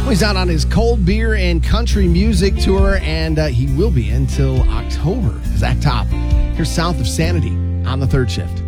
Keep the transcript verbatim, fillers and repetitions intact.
He's out on his cold beer and country music tour, and uh, he will be until October. Zach Top, here south of Sanity on the third shift.